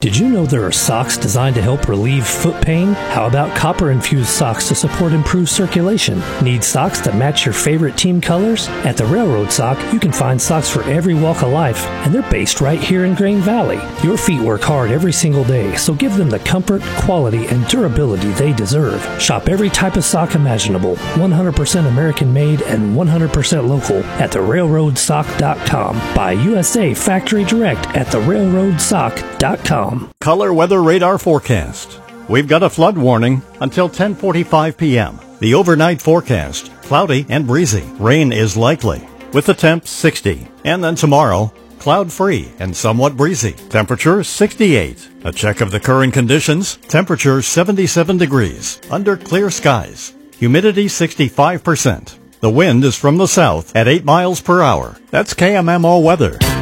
Did you know there are socks designed to help relieve foot pain? How about copper-infused socks to support improved circulation? Need socks that match your favorite team colors? At the Railroad Sock, you can find socks for every walk of life, and they're based right here in Grain Valley. Your feet work hard every single day, so give them the comfort, quality, and durability they deserve. Shop every type of sock imaginable, 100% American-made and 100% local at therailroadsock.com. Buy USA Factory Direct at therailroadsock.com. Color Weather Radar Forecast. We've got a flood warning until 10:45 p.m. The overnight forecast, cloudy and breezy. Rain is likely, with the temp 60. And then tomorrow, cloud-free and somewhat breezy. Temperature 68. A check of the current conditions. Temperature 77 degrees, under clear skies. Humidity 65%. The wind is from the south at 8 miles per hour. That's KMMO weather.